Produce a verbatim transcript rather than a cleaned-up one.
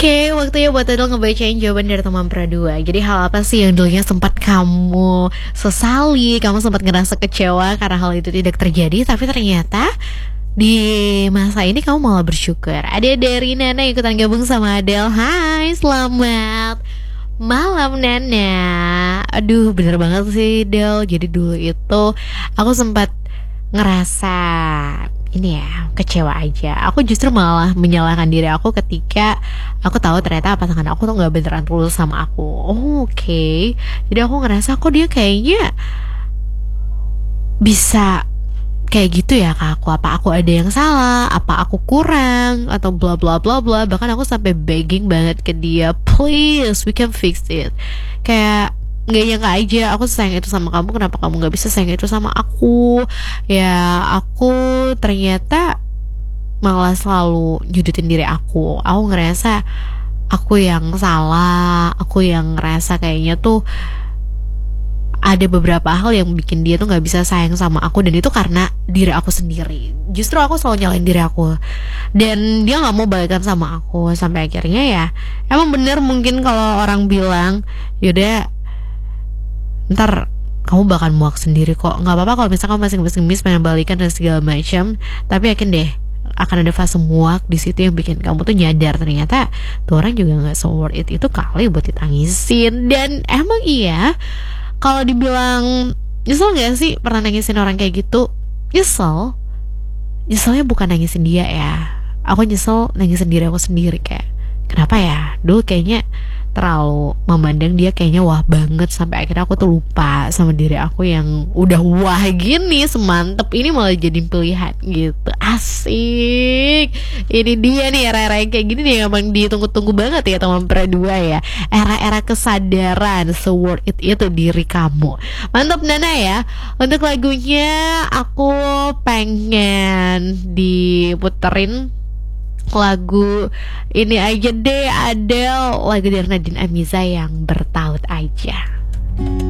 Oke, waktunya buat Adel ngebacain jawaban dari teman perdua. Jadi hal apa sih yang dulunya sempat kamu sesali, kamu sempat ngerasa kecewa karena hal itu tidak terjadi, tapi ternyata di masa ini kamu malah bersyukur. Ada dari Nana ikutan gabung sama Adel. Hai, selamat malam Nana. Aduh, bener banget sih Del. Jadi dulu itu aku sempat ngerasa ini ya, kecewa aja. Aku justru malah menyalahkan diri aku ketika aku tahu ternyata pasangan aku tuh nggak beneran tulus sama aku. Oh, oke. Okay. Jadi aku ngerasa kok dia kayaknya bisa kayak gitu ya ke aku. Apa aku ada yang salah? Apa aku kurang? Atau bla bla bla bla. Bahkan aku sampai begging banget ke dia, please, we can fix it. Kayak nggak nyangka aja aku sayang itu sama kamu, kenapa kamu nggak bisa sayang itu sama aku? Ya aku ternyata malah selalu judutin diri aku. Aku ngerasa aku yang salah, aku yang ngerasa kayaknya tuh ada beberapa hal yang bikin dia tuh nggak bisa sayang sama aku, dan itu karena diri aku sendiri. Justru aku selalu nyalain diri aku, dan dia nggak mau balikan sama aku. Sampai akhirnya ya emang bener, mungkin kalau orang bilang yaudah ntar kamu bakal muak sendiri kok, nggak apa-apa kalau misalkan kamu masih ngemis-ngemis pengen balikan dan segala macam, tapi yakin deh akan ada fase muak di situ yang bikin kamu tuh nyadar ternyata tuh orang juga nggak so worth it itu kali buat ditangisin. Dan emang iya, kalau dibilang nyesel gak sih pernah nangisin orang kayak gitu? Nyesel. Nyeselnya bukan nangisin dia ya, aku nyesel nangisin diri aku sendiri. Kayak kenapa ya dulu kayaknya terlalu memandang dia kayaknya wah banget, sampai akhirnya aku tuh lupa sama diri aku yang udah wah gini, semantep ini malah jadi pilihan gitu. Asik. Ini dia nih era-era yang kayak gini nih, emang ditunggu-tunggu banget ya teman berdua ya. Era-era kesadaran so worth it itu diri kamu. Mantap Nana ya. Untuk lagunya aku pengen diputerin lagu ini aja deh, Adele, lagu dari Nadine Amiza yang Bertaut Aja.